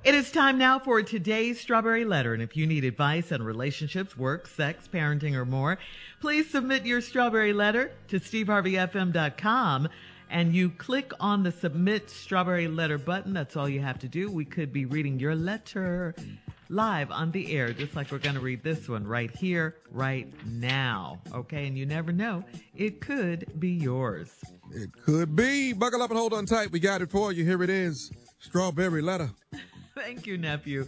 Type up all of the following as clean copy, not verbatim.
It is time now for today's Strawberry Letter. And if you need advice on relationships, work, sex, parenting, or more, please submit your Strawberry Letter to steveharveyfm.com. And you click on the Submit Strawberry Letter button. That's all you have to do. We could be reading your letter live on the air, just like we're going to read this one right here, right now. Okay, and you never know. It could be yours. It could be. Buckle up and hold on tight. We got it for you. Here it is. Strawberry Letter. Thank you, nephew.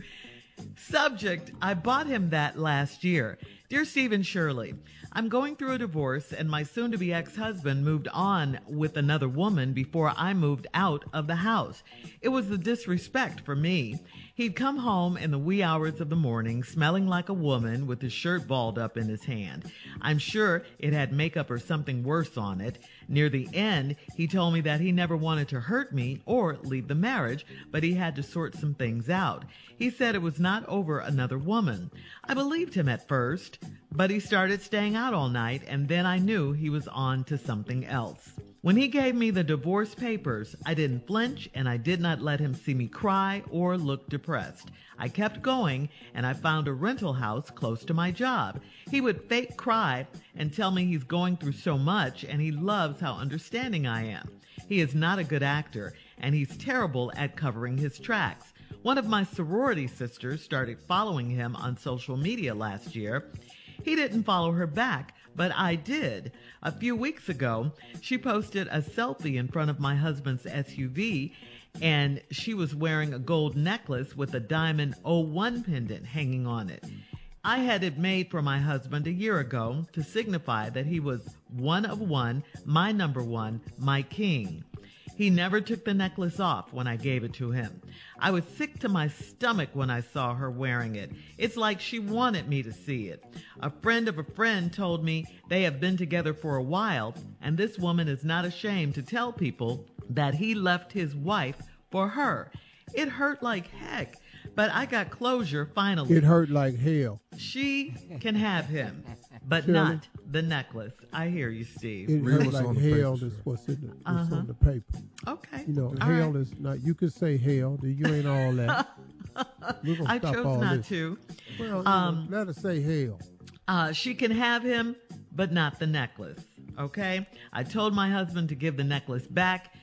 Subject, I bought him that last year. Dear Steve and Shirley, I'm going through a divorce and my soon-to-be ex-husband moved on with another woman before I moved out of the house. It was the disrespect for me. He'd come home in the wee hours of the morning, smelling like a woman with his shirt balled up in his hand. I'm sure it had makeup or something worse on it. Near the end, he told me that he never wanted to hurt me or leave the marriage, but he had to sort some things out. He said it was not over another woman. I believed him at first, but he started staying out all night, and then I knew he was on to something else. When he gave me the divorce papers, I didn't flinch, and I did not let him see me cry or look depressed. I kept going, and I found a rental house close to my job. He would fake cry and tell me he's going through so much, and he loves how understanding I am. He is not a good actor, and he's terrible at covering his tracks. One of my sorority sisters started following him on social media last year. He didn't follow her back, but I did. A few weeks ago, she posted a selfie in front of my husband's SUV, and she was wearing a gold necklace with a diamond 01 pendant hanging on it. I had it made for my husband a year ago to signify that he was one of one, my number one, my king. He never took the necklace off when I gave it to him. I was sick to my stomach when I saw her wearing it. It's like she wanted me to see it. A friend of a friend told me they have been together for a while, and this woman is not ashamed to tell people that he left his wife for her. It hurt like heck, but I got closure finally. It hurt like hell. She can have him, but Shirley? not the necklace. I hear you, Steve. It Read hurt what's on like the paper, hell. sir. That's what's on the paper. Okay. You know, All hell right. is not. You could say hell. You ain't all that. We're gonna I stop chose all not this. to. Well, you know, let us say hell. She can have him, but not the necklace. Okay? I told my husband to give the necklace back.